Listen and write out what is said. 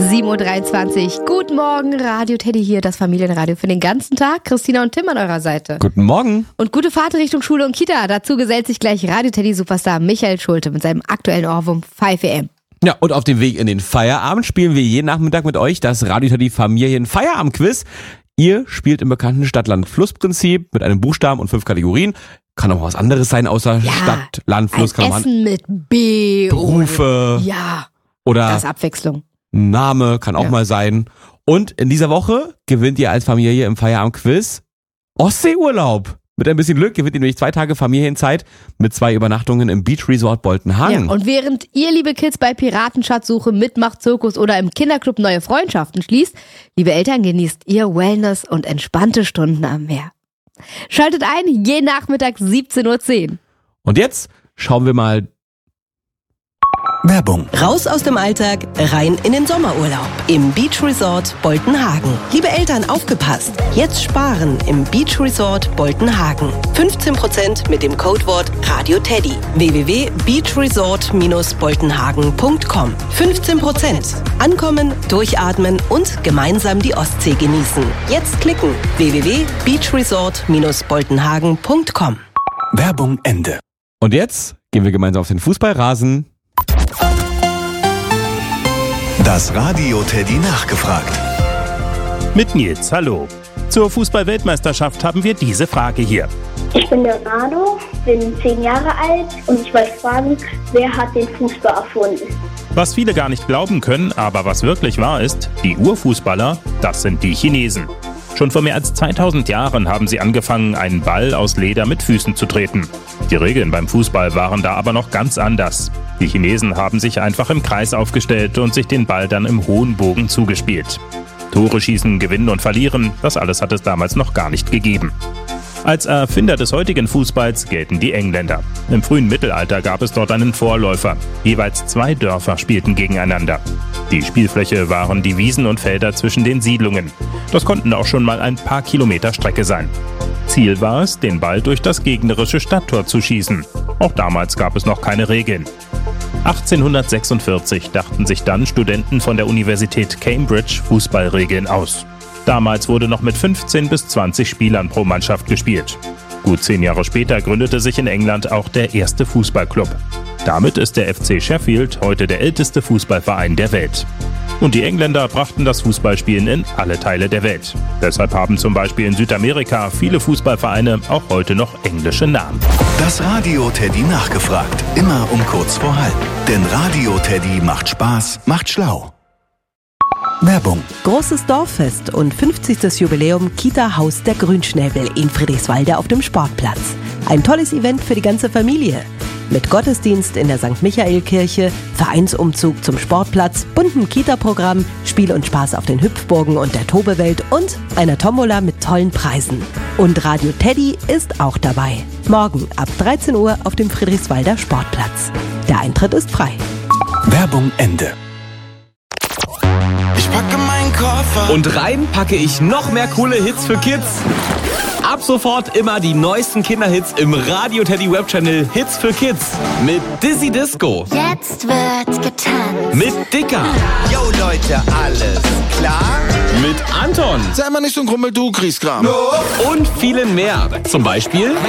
7:23 Uhr. Guten Morgen, Radio Teddy hier, das Familienradio für den ganzen Tag. Christina und Tim an eurer Seite. Guten Morgen. Und gute Fahrt Richtung Schule und Kita. Dazu gesellt sich gleich Radio Teddy Superstar Michael Schulte mit seinem aktuellen Ohrwurm 5 AM. Ja, und auf dem Weg in den Feierabend spielen wir jeden Nachmittag mit euch das Radio Teddy Familien Feierabend-Quiz. Ihr spielt im bekannten Stadt-Land-Fluss-Prinzip mit einem Buchstaben und 5 Kategorien. Kann auch was anderes sein außer Stadt, Land, Fluss. Ein Essen mit B. Berufe. Oder das ist Abwechslung. Name kann auch mal sein. Und in dieser Woche gewinnt ihr als Familie im Feierabend-Quiz Ostseeurlaub. Mit ein bisschen Glück gewinnt ihr nämlich 2 Tage Familienzeit mit 2 Übernachtungen im Beach Resort Boltenhagen. Ja, und während ihr, liebe Kids, bei Piratenschatzsuche, mitmacht, Zirkus oder im Kinderclub neue Freundschaften schließt, liebe Eltern, genießt ihr Wellness und entspannte Stunden am Meer. Schaltet ein, jeden Nachmittag 17:10 Uhr. Und jetzt schauen wir mal. Werbung. Raus aus dem Alltag, rein in den Sommerurlaub im Beach Resort Boltenhagen. Liebe Eltern, aufgepasst! Jetzt sparen im Beach Resort Boltenhagen. 15% mit dem Codewort Radio Teddy. www.beachresort-boltenhagen.com. 15%. Ankommen, durchatmen und gemeinsam die Ostsee genießen. Jetzt klicken. www.beachresort-boltenhagen.com. Werbung Ende. Und jetzt gehen wir gemeinsam auf den Fußballrasen. Das Radio Teddy nachgefragt. Mit Nils, hallo. Zur Fußball-Weltmeisterschaft haben wir diese Frage hier. Ich bin der Rado, bin 10 Jahre alt und ich wollte fragen, wer hat den Fußball erfunden? Was viele gar nicht glauben können, aber was wirklich wahr ist, die Urfußballer, das sind die Chinesen. Schon vor mehr als 2000 Jahren haben sie angefangen, einen Ball aus Leder mit Füßen zu treten. Die Regeln beim Fußball waren da aber noch ganz anders. Die Chinesen haben sich einfach im Kreis aufgestellt und sich den Ball dann im hohen Bogen zugespielt. Tore schießen, gewinnen und verlieren, das alles hat es damals noch gar nicht gegeben. Als Erfinder des heutigen Fußballs gelten die Engländer. Im frühen Mittelalter gab es dort einen Vorläufer. Jeweils 2 Dörfer spielten gegeneinander. Die Spielfläche waren die Wiesen und Felder zwischen den Siedlungen. Das konnten auch schon mal ein paar Kilometer Strecke sein. Ziel war es, den Ball durch das gegnerische Stadttor zu schießen. Auch damals gab es noch keine Regeln. 1846 dachten sich dann Studenten von der Universität Cambridge Fußballregeln aus. Damals wurde noch mit 15 bis 20 Spielern pro Mannschaft gespielt. Gut 10 Jahre später gründete sich in England auch der erste Fußballclub. Damit ist der FC Sheffield heute der älteste Fußballverein der Welt. Und die Engländer brachten das Fußballspielen in alle Teile der Welt. Deshalb haben zum Beispiel in Südamerika viele Fußballvereine auch heute noch englische Namen. Das Radio Teddy nachgefragt. Immer um kurz vor halb. Denn Radio Teddy macht Spaß, macht schlau. Werbung. Großes Dorffest und 50. Jubiläum Kita Haus der Grünschnäbel in Friedrichswalde auf dem Sportplatz. Ein tolles Event für die ganze Familie. Mit Gottesdienst in der St. Michael-Kirche, Vereinsumzug zum Sportplatz, buntem Kita-Programm, Spiel und Spaß auf den Hüpfburgen und der Tobewelt und einer Tombola mit tollen Preisen. Und Radio Teddy ist auch dabei. Morgen ab 13 Uhr auf dem Friedrichswalder Sportplatz. Der Eintritt ist frei. Werbung Ende. Ich packe meinen Koffer. Und rein packe ich noch mehr coole Hits für Kids. Ab sofort immer die neuesten Kinderhits im Radio Teddy Webchannel Hits für Kids. Mit Dizzy Disco. Jetzt wird getanzt. Mit Dicker. Yo Leute, alles klar? Mit Anton. Sei mal nicht so ein Grummel, du Griesgram. Und vielen mehr. Zum Beispiel